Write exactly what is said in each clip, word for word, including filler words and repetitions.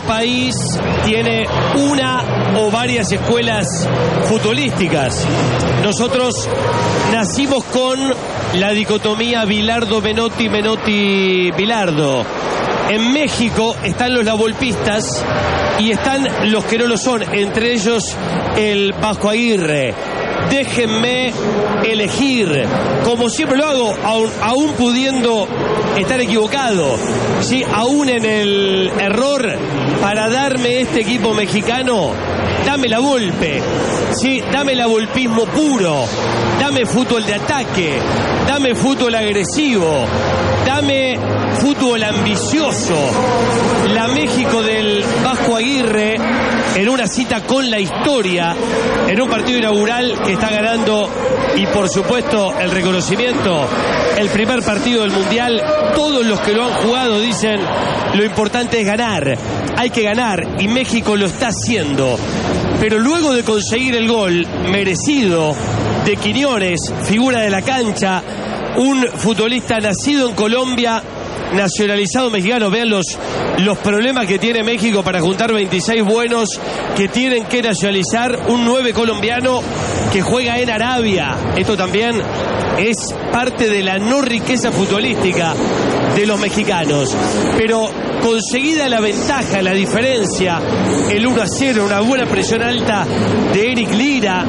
país tiene una o varias escuelas futbolísticas. Nosotros nacimos con la dicotomía Bilardo-Menotti, Menotti-Bilardo. En México están los lavolpistas y están los que no lo son, entre ellos el Vasco Aguirre. Déjenme elegir, como siempre lo hago, aún, aún pudiendo estar equivocado, ¿sí? Aún en el error, para darme este equipo mexicano, dame la Volpe, ¿sí? Dame el volpismo puro, dame fútbol de ataque, dame fútbol agresivo, dame fútbol ambicioso. La México del Vasco Aguirre, en una cita con la historia, en un partido inaugural que está ganando, y por supuesto el reconocimiento, el primer partido del Mundial. Todos los que lo han jugado dicen: lo importante es ganar, hay que ganar, y México lo está haciendo. Pero luego de conseguir el gol merecido de Quiñones, figura de la cancha, un futbolista nacido en Colombia, nacionalizado mexicano. Vean los, los problemas que tiene México para juntar veintiséis buenos que tienen que nacionalizar. Un nueve colombiano que juega en Arabia. Esto también es parte de la no riqueza futbolística de los mexicanos. Pero conseguida la ventaja, la diferencia, el uno a cero, una buena presión alta de Eric Lira,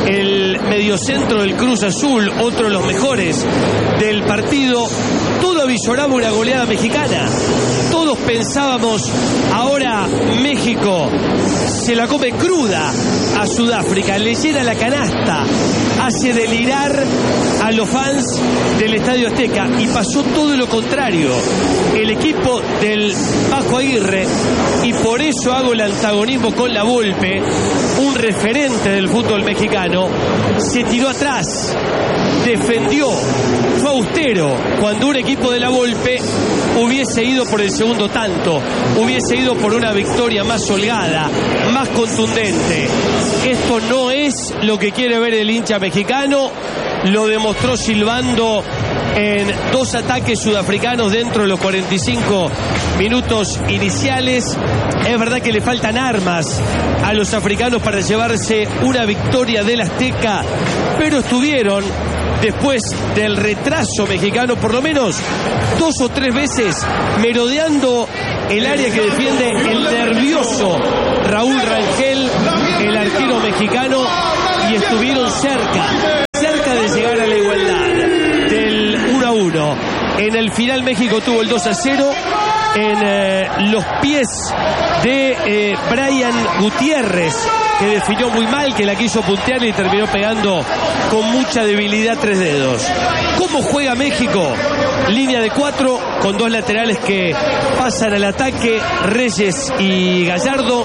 el mediocentro del Cruz Azul, otro de los mejores del partido, todo avisoraba una goleada mexicana. Todos pensábamos: ahora México se la come cruda a Sudáfrica, le llena la canasta, hace delirar a los fans del Estadio Azteca, y pasó todo lo contrario. El equipo del Vasco Aguirre, y por eso hago el antagonismo con la Volpe, un referente del fútbol mexicano, se tiró atrás, defendió, fue austero, cuando un equipo de la Volpe hubiese ido por el segundo tanto, hubiese ido por una victoria más holgada, más contundente. Esto no es lo que quiere ver el hincha mexicano. Lo demostró silbando en dos ataques sudafricanos dentro de los cuarenta y cinco minutos iniciales. Es verdad que le faltan armas a los africanos para llevarse una victoria del Azteca, pero estuvieron, después del retraso mexicano, por lo menos dos o tres veces merodeando el área que defiende el nervioso Raúl Rangel, el arquero mexicano, y estuvieron cerca, cerca de llegar a la igualdad del uno a uno. En el final México tuvo el dos a cero en eh, los pies de eh, Brian Gutiérrez, que definió muy mal, que la quiso puntear y terminó pegando con mucha debilidad tres dedos. ¿Cómo juega México? Línea de cuatro, con dos laterales que pasan al ataque, Reyes y Gallardo.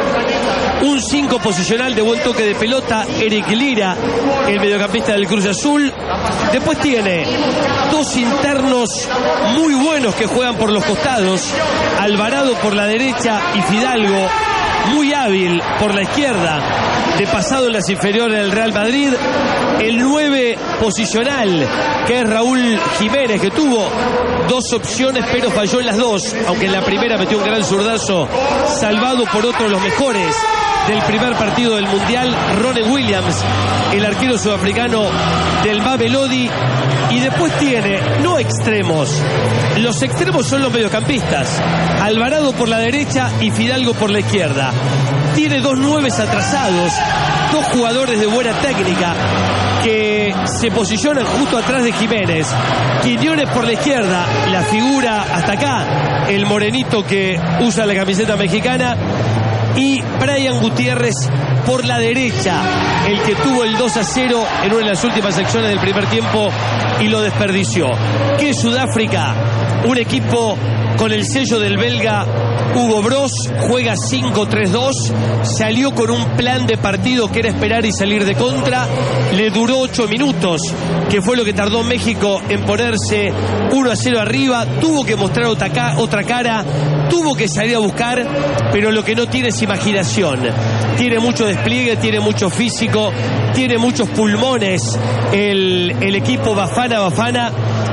Un cinco posicional de buen toque de pelota, Eric Lira, el mediocampista del Cruz Azul. Después tiene dos internos muy buenos que juegan por los costados, Alvarado por la derecha y Fidalgo, muy hábil por la izquierda, de pasado en las inferiores del Real Madrid. El nueve posicional, que es Raúl Jiménez, que tuvo dos opciones pero falló en las dos, aunque en la primera metió un gran zurdazo salvado por otro de los mejores del primer partido del Mundial, Ronnie Williams, el arquero sudafricano del Mamelodi. Y después tiene, no extremos, los extremos son los mediocampistas, Alvarado por la derecha y Fidalgo por la izquierda. Tiene dos nueves atrasados, dos jugadores de buena técnica que se posicionan justo atrás de Jiménez. Quiñones por la izquierda, la figura hasta acá, el morenito que usa la camiseta mexicana, y Brian Gutiérrez por la derecha, el que tuvo el dos a cero en una de las últimas secciones del primer tiempo y lo desperdició. ¿Qué Sudáfrica? Un equipo con el sello del belga Hugo Bros, juega cinco tres dos, salió con un plan de partido que era esperar y salir de contra, le duró ocho minutos, que fue lo que tardó México en ponerse uno a cero arriba, tuvo que mostrar otra, otra cara, tuvo que salir a buscar, pero lo que no tiene es imaginación. Tiene mucho despliegue, tiene mucho físico, tiene muchos pulmones el, el equipo Bafana Bafana,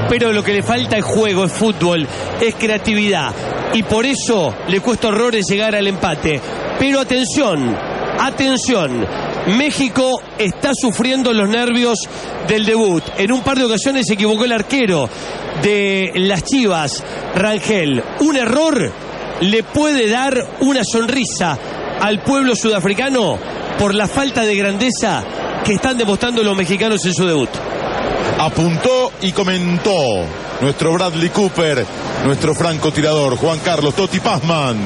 pero lo que le falta es juego, es fútbol, es creatividad, y por eso le cuesta horrores llegar al empate. Pero atención, atención, México está sufriendo los nervios del debut. En un par de ocasiones se equivocó el arquero de las Chivas, Rangel. Un error le puede dar una sonrisa al pueblo sudafricano por la falta de grandeza que están demostrando los mexicanos en su debut. Apuntó y comentó nuestro Bradley Cooper, nuestro francotirador Juan Carlos Totti Pazman.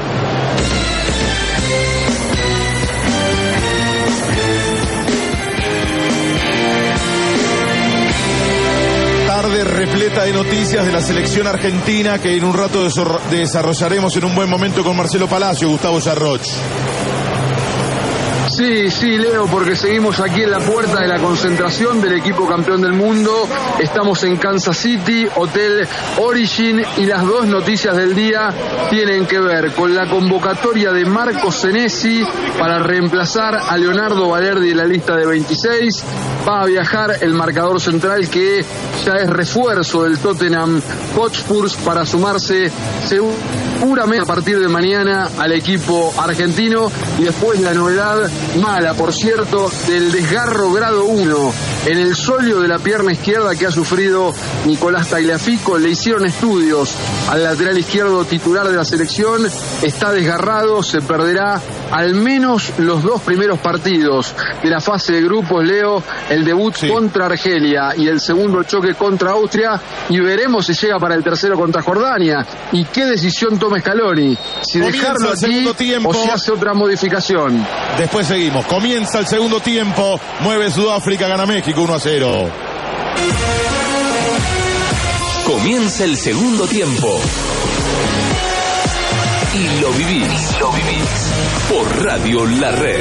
Tarde repleta de noticias de la selección argentina que en un rato desarrollaremos en un buen momento con Marcelo Palacio, Gustavo Yarroch. Sí, sí, Leo, porque seguimos aquí en la puerta de la concentración del equipo campeón del mundo. Estamos en Kansas City, Hotel Origin, y las dos noticias del día tienen que ver con la convocatoria de Marco Senesi para reemplazar a Leonardo Valerdi en la lista de veintiséis. Va a viajar el marcador central, que ya es refuerzo del Tottenham Hotspur, para sumarse seguramente a partir de mañana al equipo argentino. Y después la novedad mala, por cierto, del desgarro grado uno en el sóleo de la pierna izquierda que ha sufrido Nicolás Tagliafico. Le hicieron estudios al lateral izquierdo titular de la selección, está desgarrado, se perderá al menos los dos primeros partidos de la fase de grupos, Leo, el debut sí. contra Argelia y el segundo choque contra Austria, y veremos si llega para el tercero contra Jordania. ¿Y qué decisión toma Scaloni? Si Comienza dejarlo aquí tiempo, o si hace otra modificación. Después seguimos. Comienza el segundo tiempo, mueve Sudáfrica, gana México uno a cero. Comienza el segundo tiempo. Y lo vivís, lo vivís por Radio La Red.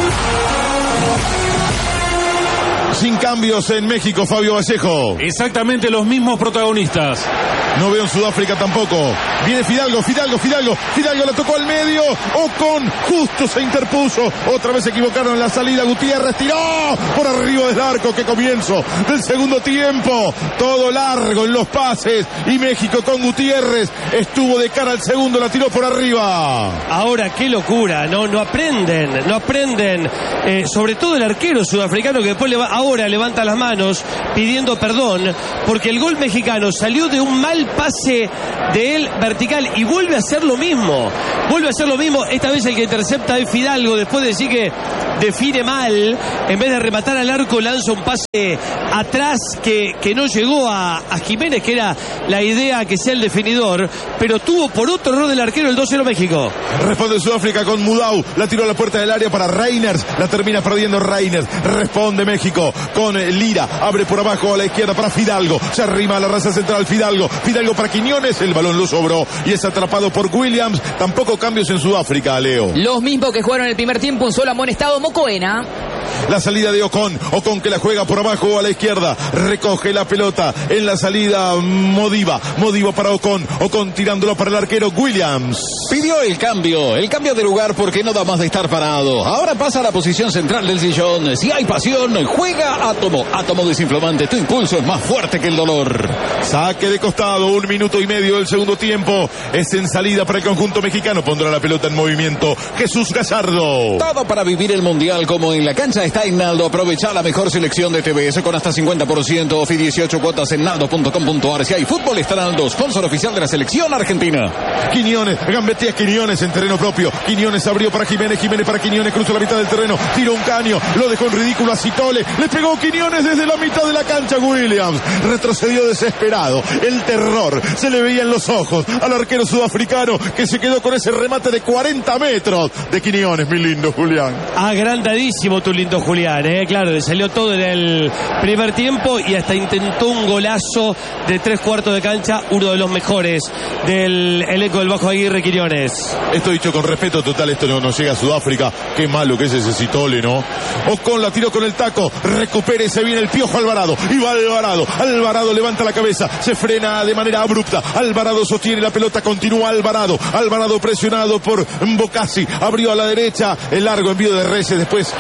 Sin cambios en México, Fabio Vallejo. Exactamente los mismos protagonistas. No veo en Sudáfrica tampoco. Viene Fidalgo, Fidalgo, Fidalgo. Fidalgo la tocó al medio. Ocon justo se interpuso. Otra vez se equivocaron en la salida. Gutiérrez tiró por arriba del arco. Qué comienzo del segundo tiempo. Todo largo en los pases. Y México con Gutiérrez estuvo de cara al segundo. La tiró por arriba. Ahora, qué locura. No, no aprenden. No aprenden. Eh, sobre todo el arquero sudafricano, que después le va, ahora levanta las manos pidiendo perdón. Porque el gol mexicano salió de un mal pase de él vertical y vuelve a hacer lo mismo, vuelve a hacer lo mismo. Esta vez el que intercepta es Fidalgo, después de decir que define mal, en vez de rematar al arco lanza un pase atrás que, que no llegó a, a Jiménez, que era la idea que sea el definidor, pero tuvo por otro error del arquero el dos cero México. Responde Sudáfrica con Mudau, la tiró a la puerta del área para Reiners, la termina perdiendo Reiners. Responde México con Lira, abre por abajo a la izquierda para Fidalgo, se arrima a la raza central Fidalgo, Fidalgo para Quiñones, el balón lo sobró y es atrapado por Williams. Tampoco cambios en Sudáfrica, Leo. Los mismos que jugaron el primer tiempo, un solo amonestado, Mokoena. La salida de Ocon, Ocon que la juega por abajo a la izquierda, recoge la pelota en la salida Modiva, Modiva para Ocon, Ocon tirándolo para el arquero Williams. Pidió el cambio, el cambio de lugar porque no da más de estar parado. Ahora pasa a la posición central del sillón. Si hay pasión, juega Átomo. Átomo desinflamante, tu impulso es más fuerte que el dolor. Saque de costado, un minuto y medio del segundo tiempo. Es en salida para el conjunto mexicano. Pondrá la pelota en movimiento Jesús Gallardo. Todo para vivir el mundial como en la cancha está en Naldo. Aprovecha la mejor selección de T V S con hasta cincuenta por ciento off y dieciocho cuotas en naldo punto com punto a r. Si hay fútbol, está Naldo, sponsor oficial de la selección argentina. Quiñones, gambetea Quiñones en terreno propio. Quiñones abrió para Jiménez, Jiménez para Quiñones, cruzó la mitad del terreno, tiró un caño, lo dejó en ridículo a Citole, le pegó Quiñones desde la mitad de la cancha. Williams retrocedió desesperado, el terror se le veía en los ojos al arquero sudafricano, que se quedó con ese remate de cuarenta metros de Quiñones. Mi lindo Julián, agrandadísimo tu lindo Julián, eh, claro, le salió todo en el primer tiempo y hasta intentó un golazo de tres cuartos de cancha, uno de los mejores del elenco del Bajo Aguirre, Quiñones. Esto dicho con respeto total, esto no, no llega a Sudáfrica. Qué malo que es ese Citole, ¿no? Ocon la tiró con el taco, recupera y se viene el Piojo Alvarado, y va Alvarado, Alvarado levanta la cabeza, se frena de manera abrupta, Alvarado sostiene la pelota, continúa Alvarado, Alvarado presionado por Bocassi, abrió a la derecha, el largo envío de Reyes, después quedó lejos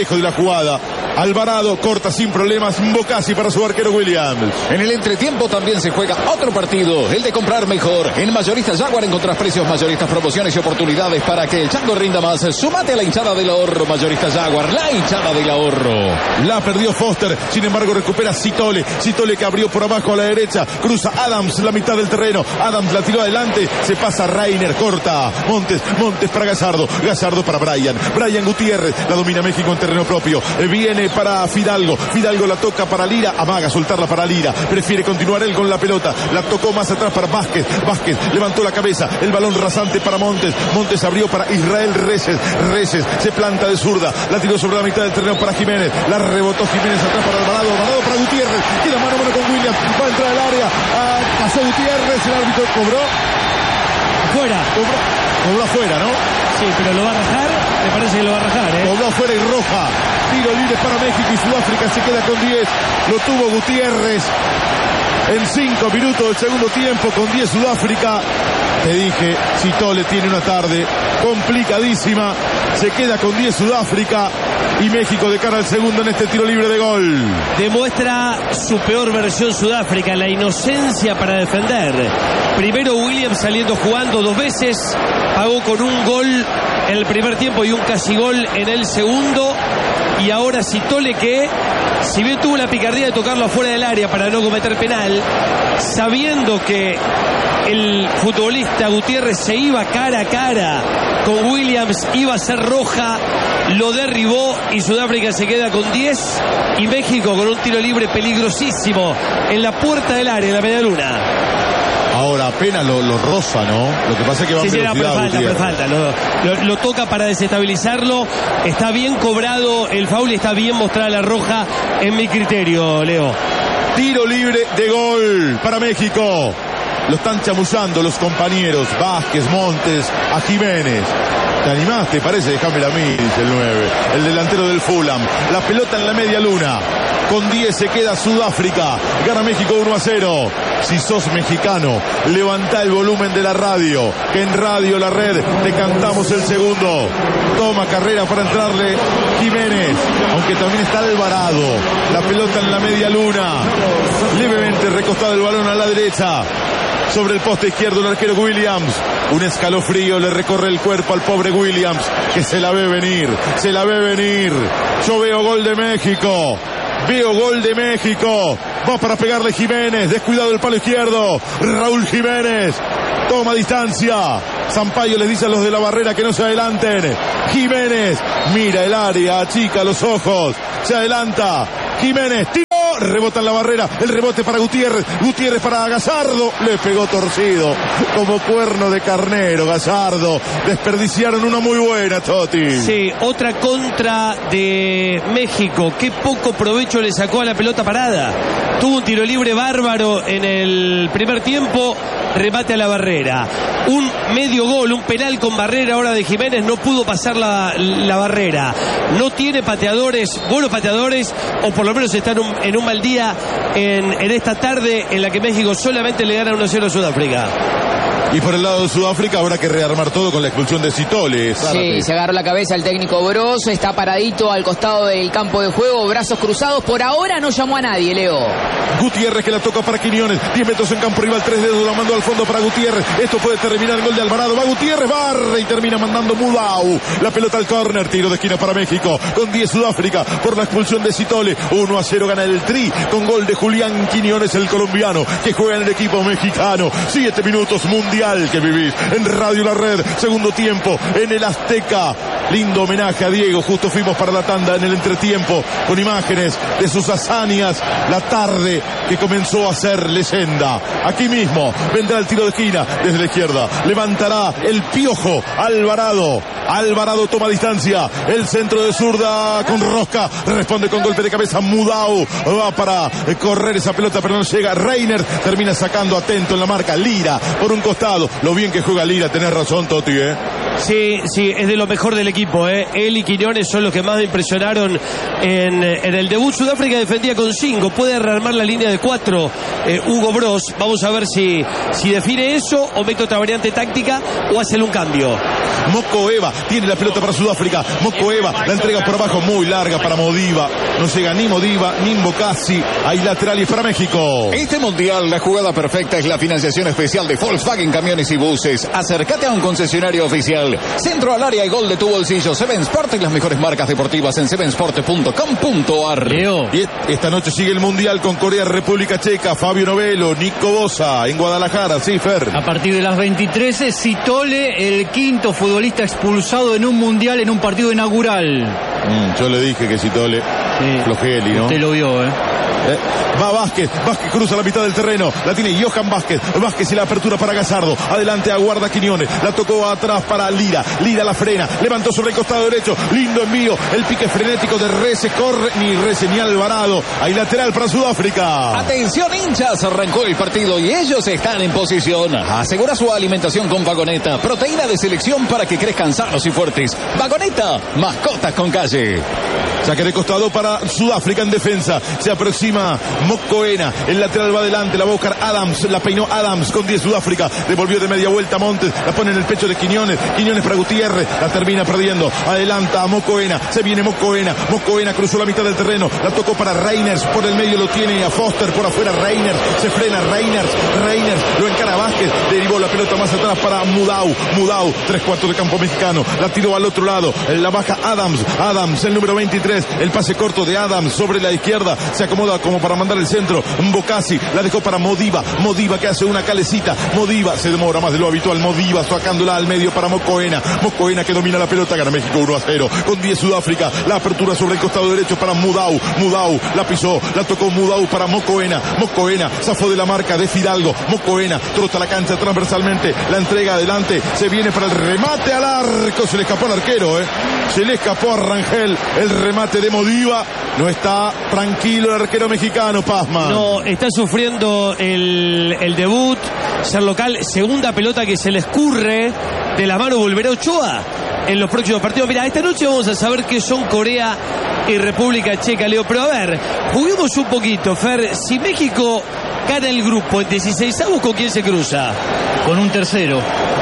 lejos de la jugada. Alvarado corta sin problemas. Mbokasi para su arquero Williams. En el entretiempo también se juega otro partido, el de comprar mejor. En Mayoristas Jaguar encontrás precios mayoristas, promociones y oportunidades para que el chango rinda más. Sumate a la hinchada del ahorro. Mayoristas Jaguar, la hinchada del ahorro. La perdió Foster, sin embargo recupera Citole. Citole que abrió por abajo a la derecha. Cruza Adams, la mitad del terreno. Adams la tiró adelante. Se pasa Reiner, corta. Montes, Montes para Gazardo. Gazardo para Brian. Brian Gutiérrez. La domina México en terreno propio. Viene para Fidalgo. Fidalgo la toca para Lira. Amaga soltarla para Lira. Prefiere continuar él con la pelota. La tocó más atrás para Vázquez. Vázquez levantó la cabeza. El balón rasante para Montes. Montes abrió para Israel Reyes. Reyes se planta de zurda. La tiró sobre la mitad del terreno para Jiménez. La rebotó Jiménez atrás para Alvarado. Alvarado para Gutiérrez. Queda mano a mano con Williams. Va a entrar al área. Ah, pasó Gutiérrez. El árbitro cobró. Fuera. Cobró, cobró afuera, ¿no? Sí, pero lo va a rajar. Me parece que lo va a rajar, ¿eh? Cobró afuera y roja. Tiro libre para México y Sudáfrica se queda con diez. Lo tuvo Gutiérrez en cinco minutos del segundo tiempo con diez Sudáfrica. Te dije, Citole tiene una tarde complicadísima. Se queda con diez Sudáfrica y México de cara al segundo en este tiro libre de gol. Demuestra su peor versión Sudáfrica, la inocencia para defender. Primero Williams saliendo jugando dos veces, pagó con un gol en el primer tiempo y un casi gol en el segundo. Y ahora Citole, que si bien tuvo la picardía de tocarlo afuera del área para no cometer penal, sabiendo que el futbolista Gutiérrez se iba cara a cara con Williams, iba a ser roja, lo derribó y Sudáfrica se queda con diez y México con un tiro libre peligrosísimo en la puerta del área, en la media luna. Ahora apenas lo, lo roza, ¿no? Lo que pasa es que va sí, a sí, velocidad. No, pero falta, pero falta. Lo, lo, lo toca para desestabilizarlo. Está bien cobrado el foul y está bien mostrada la roja en mi criterio, Leo. Tiro libre de gol para México. Lo están chamullando los compañeros. Vázquez, Montes, a Jiménez. ¿Te animaste? Parece, déjamela a mí, dice el nueve. El delantero del Fulham. La pelota en la media luna. Con diez se queda Sudáfrica. Gana México uno a cero. Si sos mexicano, levanta el volumen de la radio. Que en Radio La Red te cantamos el segundo. Toma carrera para entrarle Jiménez. Aunque también está Alvarado. La pelota en la media luna. Levemente recostado el balón a la derecha. Sobre el poste izquierdo el arquero Williams. Un escalofrío le recorre el cuerpo al pobre Williams, que se la ve venir, se la ve venir. Yo veo gol de México. Veo gol de México. Va para pegarle Jiménez. Descuidado el palo izquierdo. Raúl Jiménez. Toma distancia. Sampaio les dice a los de la barrera que no se adelanten. Jiménez mira el área, achica los ojos. Se adelanta. Jiménez tiro. Rebota en la barrera. El rebote para Gutiérrez. Gutiérrez para Gazardo. Le pegó torcido. Como cuerno de carnero, Gazardo. Desperdiciaron una muy buena, Toti. Sí, otra contra de México. Qué poco provecho le sacó a la pelota parada. Tuvo un tiro libre bárbaro en el primer tiempo. Remate a la barrera. Un medio gol, un penal con barrera ahora de Jiménez. No pudo pasar la, la barrera. No tiene pateadores, buenos pateadores, o por lo menos está en un, en un mal día en, en esta tarde en la que México solamente le gana uno a cero a Sudáfrica. Y por el lado de Sudáfrica habrá que rearmar todo con la expulsión de Citole. Sí, se agarró la cabeza el técnico Broz, está paradito al costado del campo de juego, brazos cruzados. Por ahora no llamó a nadie, Leo. Gutiérrez que la toca para Quiñones. diez metros en campo rival, tres dedos, la mandó al fondo para Gutiérrez. Esto puede terminar el gol de Alvarado. Va Gutiérrez, barre y termina mandando Mudau. La pelota al córner, tiro de esquina para México. Con diez Sudáfrica por la expulsión de Citole. uno a cero gana el Tri con gol de Julián Quiñones, el colombiano, que juega en el equipo mexicano. siete minutos mundial que vivís en Radio La Red. Segundo tiempo en el Azteca. Lindo homenaje a Diego. Justo fuimos para la tanda en el entretiempo con imágenes de sus hazañas. La tarde que comenzó a ser leyenda. Aquí mismo vendrá el tiro de esquina desde la izquierda. Levantará el Piojo Alvarado. Alvarado toma distancia. El centro de zurda con rosca. Responde con golpe de cabeza Mudau. Va para correr esa pelota pero no llega. Reiner termina sacando atento en la marca. Lira por un costado. Lo bien que juega Lira. Tenés razón, Toti, ¿eh? Sí, sí, es de lo mejor del equipo, ¿eh? Él y Quiñones son los que más me impresionaron en, en el debut. Sudáfrica defendía con cinco, puede rearmar la línea de cuatro eh, Hugo Broos. Vamos a ver si, si define eso o mete otra variante táctica o hace un cambio. Mokoena tiene la pelota para Sudáfrica. Mokoena la entrega por abajo, muy larga para Modiba. No llega ni Modiba ni Mbokasi. Hay lateral y para México. Este mundial, la jugada perfecta es la financiación especial de Volkswagen Camiones y Buses. Acércate a un concesionario oficial. Centro al área y gol de tu bolsillo. Seven Sport y las mejores marcas deportivas en seven sport punto com punto a r. Leo. Y esta noche sigue el mundial con Corea, República Checa. Fabio Novelo, Nico Bosa en Guadalajara. Sí, Fer. A partir de las veintitrés, Sitole, el quinto futbolista expulsado en un mundial en un partido inaugural. Mm, yo le dije que Sitole, Sí. Flogeli, ¿no? Usted lo vio, ¿eh? Eh, va Vázquez, Vázquez cruza la mitad del terreno, la tiene Johan Vázquez, Vázquez y la apertura para Gazardo, adelante aguarda Quiñones, la tocó atrás para Lira, Lira la frena, levantó sobre el costado derecho, lindo envío, el pique frenético de Rece, corre, ni Rece ni Alvarado, hay lateral para Sudáfrica. Atención hinchas, arrancó el partido y ellos están en posición. Asegura su alimentación con Vagoneta, proteína de selección para que crezcan sanos y fuertes. Vagoneta, mascotas con calle. Saque de costado para Sudáfrica en defensa. Se aproxima Mokoena. El lateral va adelante. La va a buscar Adams. La peinó Adams con diez Sudáfrica. Devolvió de media vuelta Montes. La pone en el pecho de Quiñones. Quiñones para Gutiérrez. La termina perdiendo. Adelanta a Mokoena. Se viene Mokoena. Mokoena cruzó la mitad del terreno. La tocó para Reiners. Por el medio lo tiene a Foster. Por afuera Reiners. Se frena Reiners. Reiners lo encara Vázquez. Derivó la pelota más atrás para Mudau. Mudau. Tres cuartos de campo mexicano. La tiró al otro lado. La baja Adams. Adams, el número veintitrés. El pase corto de Adams sobre la izquierda. Se acomoda como para mandar el centro. Mbokasi la dejó para Modiba. Modiba que hace una calecita. Modiba se demora más de lo habitual. Modiba sacándola al medio para Mokoena. Mokoena que domina la pelota. Gana México uno a cero. Con diez Sudáfrica. La apertura sobre el costado derecho para Mudau. Mudau la pisó. La tocó Mudau para Mokoena. Mokoena zafó de la marca de Fidalgo. Mokoena trota la cancha transversalmente. La entrega adelante. Se viene para el remate al arco. Se le escapó al arquero, eh. Se le escapó a Rangel. El remate de Modiba. No está tranquilo el arquero mexicano, Pasma. No, está sufriendo el, el debut. Ser local, segunda pelota que se le escurre de la mano. Volverá Ochoa en los próximos partidos. Mira, esta noche vamos a saber qué son Corea y República Checa, Leo. Pero a ver, juguemos un poquito, Fer. Si México gana el grupo en dieciseisavos, ¿con quién se cruza? Con un tercero.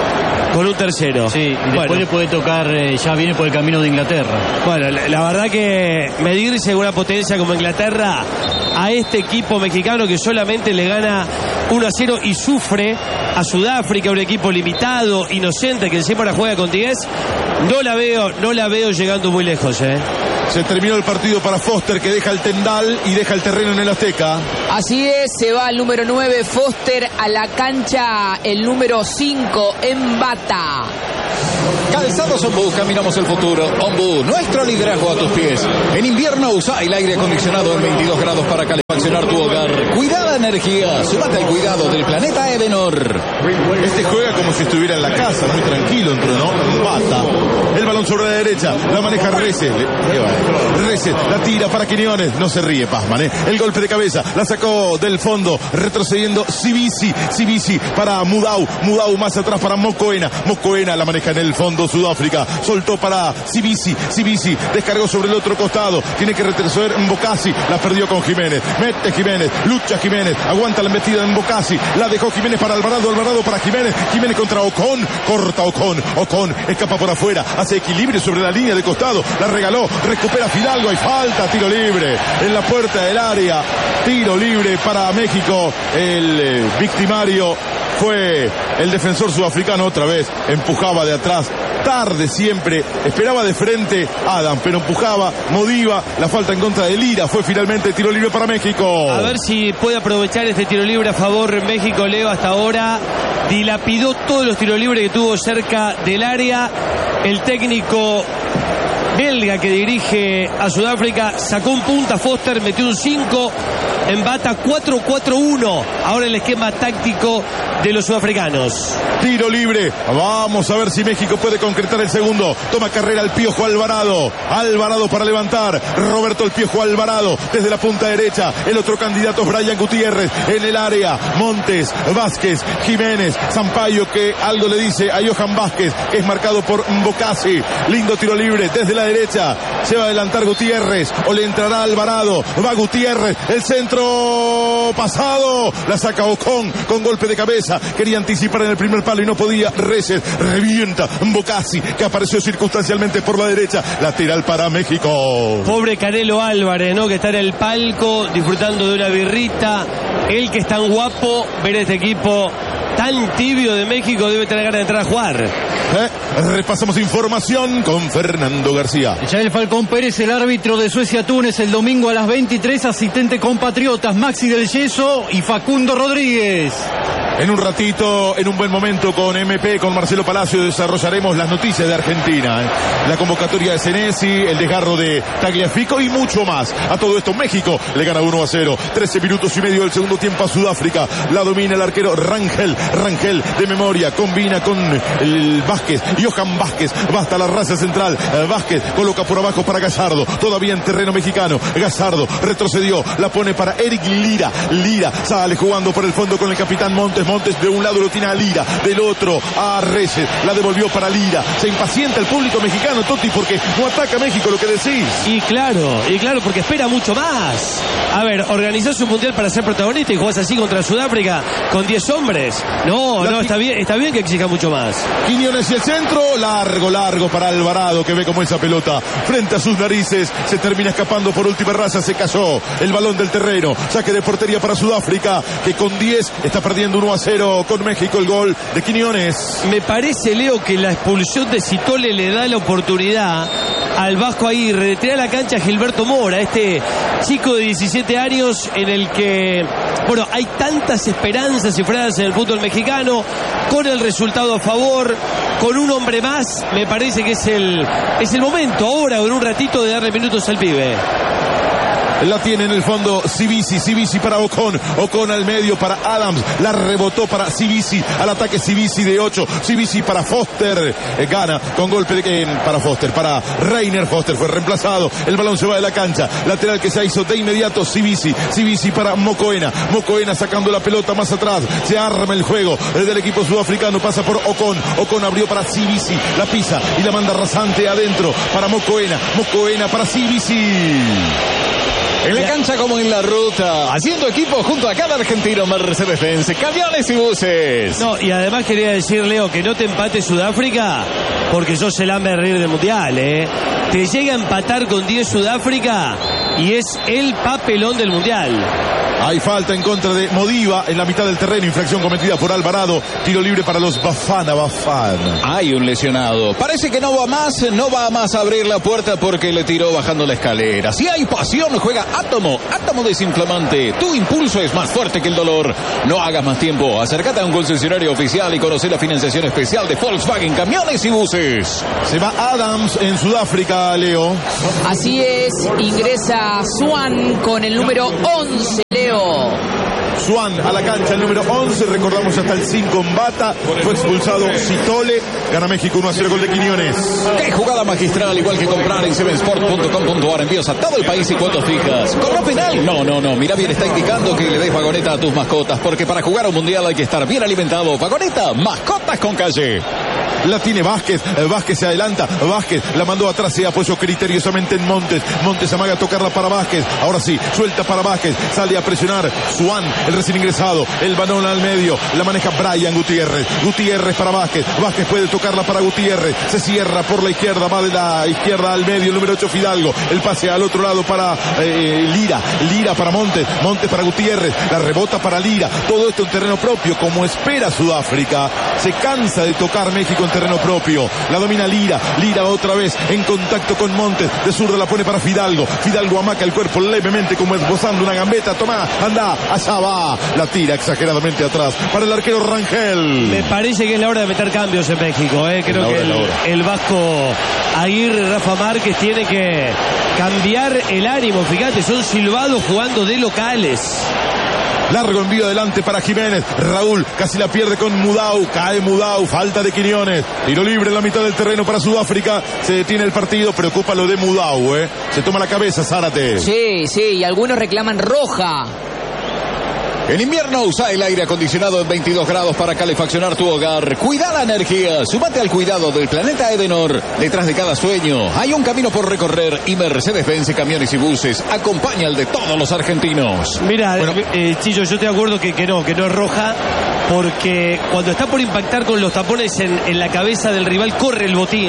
Con un tercero. Sí, y después bueno, le puede tocar, eh, ya viene por el camino de Inglaterra. Bueno, la, la verdad que medirse una potencia como Inglaterra a este equipo mexicano que solamente le gana uno a cero y sufre a Sudáfrica, un equipo limitado, inocente, que encima ahora juega con diez, no la veo, no la veo llegando muy lejos, ¿eh? Se terminó el partido para Foster, que deja el tendal y deja el terreno en el Azteca. Así es, se va el número nueve, Foster, a la cancha el número cinco, Mbata. Calzados Ombú, caminamos el futuro. Ombú, nuestro liderazgo a tus pies. En invierno usa el aire acondicionado en veintidós grados para calefaccionar tu hogar. Cuidada energía, súmate al cuidado del planeta Edenor. Este juega como si estuviera en la casa, muy tranquilo entró, ¿no? Bata. El balón sobre la derecha, la maneja Rece. Rece, la tira para Quiñones. No se ríe, Pasman, ¿eh? El golpe de cabeza, la sacó del fondo, retrocediendo Sibisi. Sibisi para Mudau. Mudau más atrás para Mokoena. Mokoena la maneja en el fondo Sudáfrica. Soltó para Sibisi. Sibisi descargó sobre el otro costado. Tiene que retroceder Mbokasi. La perdió con Jiménez. Mete Jiménez. Lucha Jiménez. Aguanta la embestida de Mbokasi. La dejó Jiménez para Alvarado. Alvarado para Jiménez. Jiménez contra Ocon. Corta Ocon. Ocon escapa por afuera. Hace equilibrio sobre la línea de costado. La regaló. Recupera Fidalgo. Hay falta. Tiro libre en la puerta del área. Tiro libre para México. El eh, victimario fue el defensor sudafricano otra vez. Empujaba de atrás. Tarde siempre, esperaba de frente Adam, pero empujaba, Modiba, la falta en contra de Lira, fue finalmente tiro libre para México. A ver si puede aprovechar este tiro libre a favor en México. Leo hasta ahora dilapidó todos los tiros libres que tuvo cerca del área. El técnico belga que dirige a Sudáfrica sacó un punta, Foster metió un cinco en bata cuatro cuatro uno. Ahora el esquema táctico de los sudafricanos. Tiro libre. Vamos a ver si México puede concretar el segundo. Toma carrera el Piojo Alvarado. Alvarado para levantar. Roberto el Piojo Alvarado desde la punta derecha. El otro candidato es Brian Gutiérrez en el área. Montes, Vázquez, Jiménez, Sampaio, que algo le dice a Johan Vázquez, que es marcado por Mbokasi. Lindo tiro libre desde la derecha. Se va a adelantar Gutiérrez o le entrará Alvarado. Va Gutiérrez. El centro pasado. La saca Ocon con golpe de cabeza. Quería anticipar en el primer palo y no podía. Reyes revienta Mbokasi, que apareció circunstancialmente por la derecha. Lateral para México. Pobre Canelo Álvarez, ¿no? Que está en el palco disfrutando de una birrita. Él que es tan guapo, ver este equipo tan tibio de México debe tener ganas de entrar a jugar. ¿Eh? Repasamos información con Fernando García. Yael Falcón Pérez, el árbitro de Suecia-Túnez, el domingo a las veintitrés, asistente compatriotas Maxi del Yeso y Facundo Rodríguez. En un ratito, en un buen momento con M P, con Marcelo Palacio, desarrollaremos las noticias de Argentina, ¿eh? La convocatoria de Senesi, el desgarro de Tagliafico y mucho más. A todo esto México le gana uno a cero. trece minutos y medio del segundo tiempo a Sudáfrica. La domina el arquero Rangel. Rangel de memoria, combina con el Vázquez, Johan Vázquez. Va hasta la raza central. Vázquez coloca por abajo para Gallardo. Todavía en terreno mexicano. Gallardo retrocedió. La pone para Eric Lira. Lira sale jugando por el fondo con el capitán Montes. Montes de un lado lo tiene a Lira, del otro a Reyes, la devolvió para Lira. Se impacienta el público mexicano, Toti, porque no ataca a México, lo que decís. Y claro, y claro, porque espera mucho más. A ver, organizás un mundial para ser protagonista y jugás así contra Sudáfrica con diez hombres. No, la no, está bien, está bien que exija mucho más. Quiñones y el centro, largo, largo para Alvarado, que ve como esa pelota frente a sus narices, se termina escapando por última raza, se cayó el balón del terreno. Saque de portería para Sudáfrica, que con diez está perdiendo uno a cero con México. El gol de Quiñones. Me parece, Leo, que la expulsión de Citole le da la oportunidad al Vasco Aguirre de tirar a la cancha a Gilberto Mora, este chico de diecisiete años en el que, bueno, hay tantas esperanzas cifradas en el fútbol mexicano, con el resultado a favor, con un hombre más. Me parece que es el, es el momento ahora o en un ratito de darle minutos al pibe. La tiene en el fondo Cibisi, Cibisi para Ocon, Ocon al medio para Adams, la rebotó para Cibisi, al ataque Cibisi de ocho, Cibisi para Foster, eh, gana con golpe de, eh, para Foster, para Reiner, Foster fue reemplazado, el balón se va de la cancha, lateral que se hizo de inmediato Cibisi, Cibisi para Mocoena, Mocoena sacando la pelota más atrás, se arma el juego el del equipo sudafricano, pasa por Ocon, Ocon abrió para Cibisi, la pisa y la manda rasante adentro para Mocoena, Mocoena para Cibisi. En la cancha como en la ruta, haciendo equipo junto a cada argentino, Mercedes-Benz, camiones y buses. No, y además quería decir, Leo, que no te empate Sudáfrica, porque sos el hambre de reír del mundial, ¿eh? Te llega a empatar con diez Sudáfrica y es el papelón del mundial. Hay falta en contra de Modiva en la mitad del terreno, infracción cometida por Alvarado, tiro libre para los Bafana Bafana. Hay un lesionado, parece que no va más, no va más a abrir la puerta porque le tiró bajando la escalera. Si hay pasión, juega Átomo, Átomo desinflamante, tu impulso es más fuerte que el dolor. No hagas más tiempo, acércate a un concesionario oficial y conoce la financiación especial de Volkswagen Camiones y Buses. Se va Adams en Sudáfrica, Leo. Así es, ingresa Swan con el número once, Leo. Swan a la cancha, el número once, recordamos hasta el cinco en bata, fue expulsado Citole, gana México uno a cero, gol de Quiñones. Qué jugada magistral, igual que comprar en seven sport punto com punto a r, envíos a todo el país y cuotas fijas. ¿Corro penal? No, no, no, mira bien, está indicando que le des vagoneta a tus mascotas, porque para jugar un mundial hay que estar bien alimentado. Vagoneta, mascotas con calle. La tiene Vázquez, Vázquez se adelanta, Vázquez la mandó atrás, se apoyó criteriosamente en Montes, Montes amaga a tocarla para Vázquez, ahora sí, suelta para Vázquez, sale a presionar Swan, el recién ingresado, el balón al medio, la maneja Brian Gutiérrez, Gutiérrez para Vázquez, Vázquez puede tocarla para Gutiérrez, se cierra por la izquierda, va de la izquierda al medio, el número ocho Fidalgo, el pase al otro lado para eh, Lira, Lira para Montes, Montes para Gutiérrez, la rebota para Lira, todo esto en terreno propio, como espera Sudáfrica, se cansa de tocar México México en terreno propio. La domina Lira. Lira otra vez en contacto con Montes. De zurda la pone para Fidalgo. Fidalgo amaca el cuerpo levemente como esbozando una gambeta. Tomá, anda, allá va. La tira exageradamente atrás para el arquero Rangel. Me parece que es la hora de meter cambios en México. ¿eh? Creo que el, el vasco Aguirre, Rafa Márquez, tiene que cambiar el ánimo. Fíjate, son silbados jugando de locales. Largo envío adelante para Jiménez. Raúl casi la pierde con Mudau. Cae Mudau. Falta de Quiñones. Tiro libre en la mitad del terreno para Sudáfrica. Se detiene el partido. Preocupa lo de Mudau. ¿eh? Se toma la cabeza Zárate. Sí, sí. Y algunos reclaman roja. En invierno usa el aire acondicionado en veintidós grados para calefaccionar tu hogar. Cuida la energía. Súmate al cuidado del planeta Edenor. Detrás de cada sueño hay un camino por recorrer y Mercedes-Benz Camiones y Buses acompaña al de todos los argentinos. Mira, bueno, eh, Chillo, yo te acuerdo que, que no, que no es roja, porque cuando está por impactar con los tapones en, en la cabeza del rival, corre el botín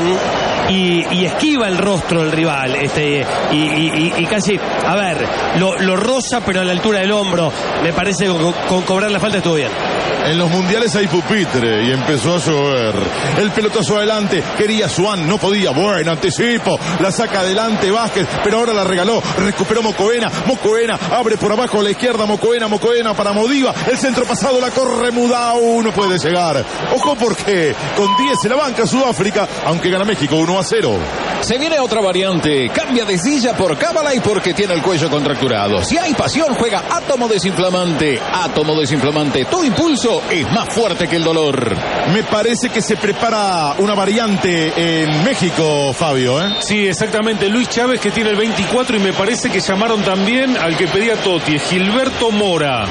y, y esquiva el rostro del rival. Este, y, y, y, y casi, a ver, lo, lo roza, pero a la altura del hombro. Me parece Con, con cobrar la falta estuvo bien. En los mundiales hay pupitre y empezó a llover. El pelotazo adelante, quería Suán, no podía. Bueno, anticipo, la saca adelante Vázquez, pero ahora la regaló. Recuperó Mocoena, Mocoena abre por abajo a la izquierda, Mocoena, Mocoena para Modiva. El centro pasado la corre Mudau, no puede llegar. Ojo porque con diez en la banca Sudáfrica, aunque gana México uno a cero. Se viene otra variante, cambia de silla por cábala y porque tiene el cuello contracturado. Si hay pasión, juega Átomo Desinflamante. Átomo Desinflamante, tu impulso es más fuerte que el dolor. Me parece que se prepara una variante en México, Fabio, ¿eh? Sí, exactamente. Luis Chávez, que tiene el veinticuatro, y me parece que llamaron también al que pedía Totti, Gilberto Mora.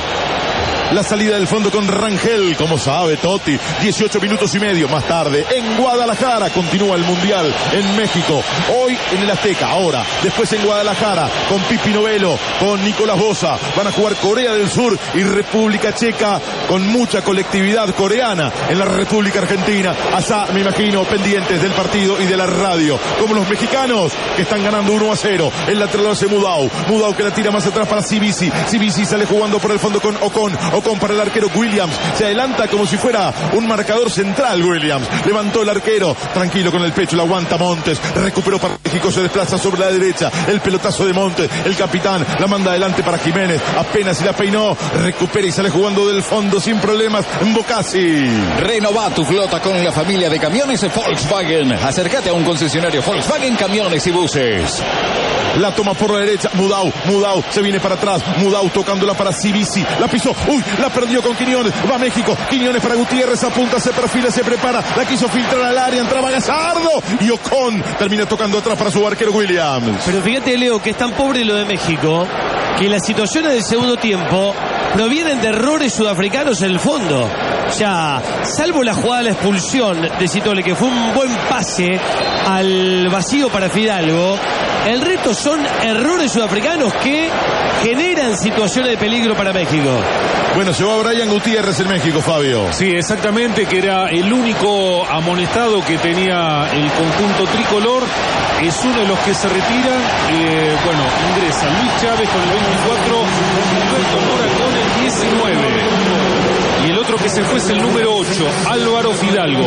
La salida del fondo con Rangel, como sabe Totti, dieciocho minutos y medio más tarde en Guadalajara. Continúa el Mundial en México, hoy en el Azteca, ahora, después en Guadalajara con Pipi Novelo, con Nicolás Boza. Van a jugar Corea del Sur y República Checa, con mucha colectividad coreana en la República Argentina. Allá, me imagino, pendientes del partido y de la radio, como los mexicanos que están ganando uno a cero. El lateral hace Mudau, Mudau que la tira más atrás para Sibisi. Sibisi sale jugando por el fondo con Ocon. Ocon para el arquero Williams, se adelanta como si fuera un marcador central. Williams levantó el arquero, tranquilo con el pecho, la aguanta Montes, recuperó para México, se desplaza sobre la derecha, el pelotazo de Montes, el capitán la manda adelante para Jiménez, apenas si la peinó, recupera y sale jugando del fondo sin problemas Bocasi. Renová tu flota con la familia de camiones Volkswagen. Acércate a un concesionario Volkswagen Camiones y Buses. La toma por la derecha, Mudau, Mudau, se viene para atrás, Mudau tocándola para Sibisi, la pisó, uy, la perdió con Quiñones, va México, Quiñones para Gutiérrez, apunta, se perfila, se prepara, la quiso filtrar al área, entraba Gallardo, y Ocon termina tocando atrás para su arquero Williams. Pero fíjate, Leo, que es tan pobre lo de México, que las situaciones del segundo tiempo provienen de errores sudafricanos en el fondo. O sea, salvo la jugada de la expulsión de Citole, que fue un buen pase al vacío para Fidalgo, el resto son errores sudafricanos que generan situaciones de peligro para México. Bueno, se va Brian Gutiérrez en México, Fabio. Sí, exactamente, que era el único amonestado que tenía el conjunto tricolor. Es uno de los que se retira. Eh, bueno, ingresa Luis Chávez con el veinticuatro, Gilberto Mora con el diecinueve. Y el otro que se fue es el número ocho, Álvaro Fidalgo.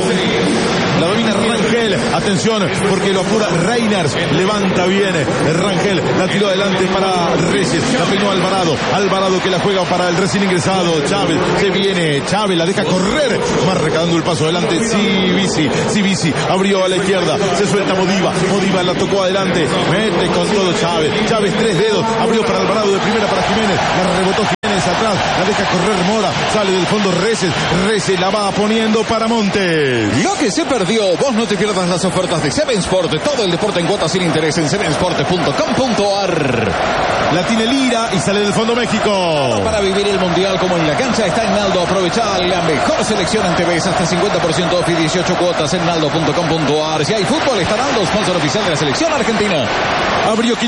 La domina Rangel, atención, porque lo apura Reiners, levanta bien Rangel, la tiró adelante para Reyes, la peinó Alvarado, Alvarado que la juega para el recién ingresado, Chávez, se viene, Chávez la deja correr, marca dando el paso adelante, Sibisi, Sibisi, abrió a la izquierda, se suelta Modiva, Modiva la tocó adelante, mete con todo Chávez, Chávez tres dedos, abrió para Alvarado de primera para Jiménez, la rebotó Jiménez atrás, la deja correr Mora, sale del fondo Reyes, Reyes la va poniendo para Montes. Lo que se perdió, vos no te pierdas las ofertas de Seven Sport, todo el deporte en cuotas sin interés en seven sport punto com punto a r. La tiene Lira y sale del fondo México. Para vivir el mundial como en la cancha está en Naldo. Aprovecha la mejor selección en T Vs, hasta cincuenta por ciento off y dieciocho cuotas en naldo punto com punto a r. Si hay fútbol, está Naldo, sponsor oficial de la selección argentina. Abrió